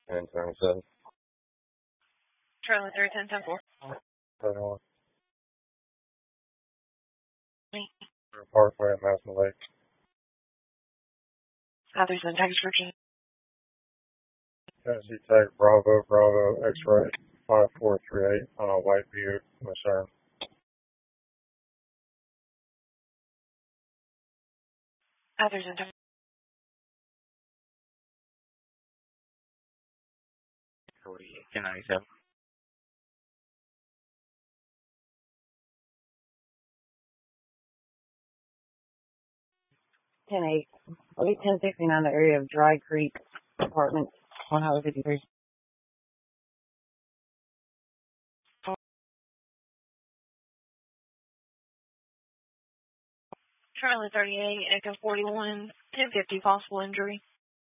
and 77. Charlie 310 21. Parkway at Mountain Lake. Others in Texas, Virginia. Tennessee Tech, Bravo, X-ray 5438 on a white Buick Lucerne. Others in Texas. 1097. I'll be 1069, the area of Dry Creek Apartments, 1 Highway 53. Charlie 38, Echo 41, 1050, possible injury.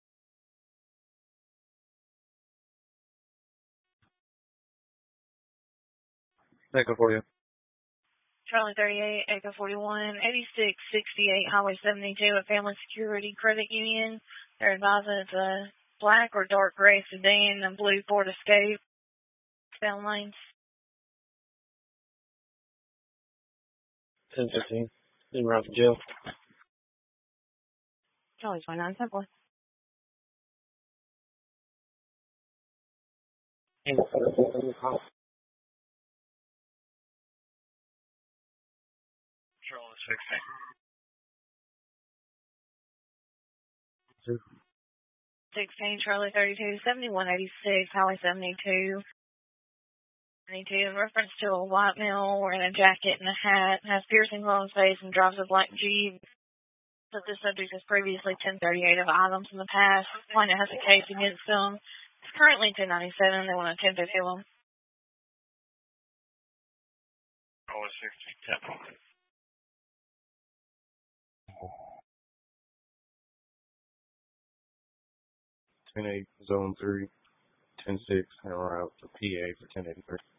Echo 40. Charlie 38, Echo 41, 8668, Highway 72 at Family Security Credit Union. They're advising it's a black or dark gray sedan and blue Ford Escape. Down lanes. 1015. En route to jail. Charlie 29, Temple. Charlie 16. 16, Charlie 32, 7186, Highway 72. 72, in reference to a white male wearing a jacket and a hat, has piercings on his face and drives a black Jeep. So this subject has previously 1038 of items in the past. Plaintiff has a case against them. It's currently 1097. They want a 1050 of them. Charlie 16. 10-8, Zone 3, 10-6, en route to PA for 1083.